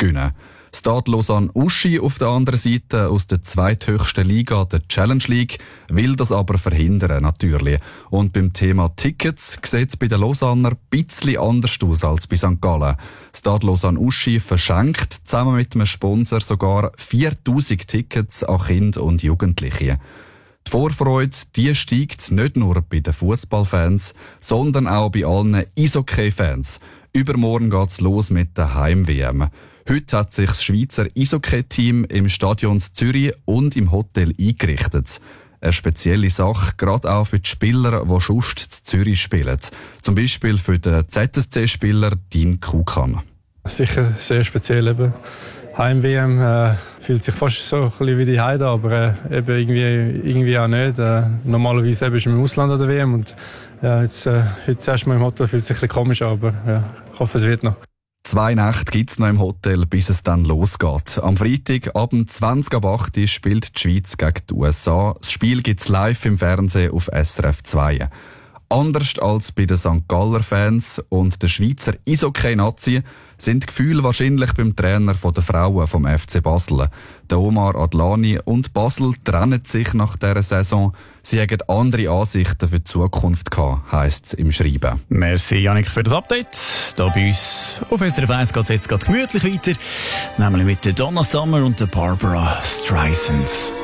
gewinnen. Stade Lausanne-Uschi auf der anderen Seite aus der zweithöchsten Liga, der Challenge League, will das aber verhindern, natürlich. Und beim Thema Tickets sieht es bei den Lausanner ein bisschen anders aus als bei St. Gallen. Stade Lausanne-Uschi verschenkt zusammen mit einem Sponsor sogar 4000 Tickets an Kinder und Jugendliche. Die Vorfreude, die steigt nicht nur bei den Fußballfans, sondern auch bei allen Eishockey-Fans. Übermorgen geht's los mit der Heim-WM. Heute hat sich das Schweizer Eishockey-Team im Stadion Zürich und im Hotel eingerichtet. Eine spezielle Sache, gerade auch für die Spieler, die sonst in Zürich spielen. Zum Beispiel für den ZSC-Spieler Dean Kukan. Sicher sehr speziell. Eben. Heim-WM fühlt sich fast so ein bisschen wie die Heide, aber eben irgendwie auch nicht. Normalerweise eben ist man im Ausland an der WM und jetzt heute zuerst mal im Hotel fühlt sich ein bisschen komisch an, aber ich hoffe, es wird noch. 2 Nächte gibt es noch im Hotel, bis es dann losgeht. Am Freitag ab 20:08 Uhr spielt die Schweiz gegen die USA. Das Spiel gibt es live im Fernsehen auf SRF 2. Anders als bei den St. Galler Fans und der Schweizer Eishockey-Nazi sind die Gefühle wahrscheinlich beim Trainer der Frauen vom FC Basel. Der Omar Adlani und Basel trennen sich nach dieser Saison. Sie haben andere Ansichten für die Zukunft gehabt, heisst es im Schreiben. Merci, Jannik, für das Update. Hier bei uns auf SRF 1 geht es jetzt gemütlich weiter, nämlich mit der Donna Summer und der Barbara Streisand.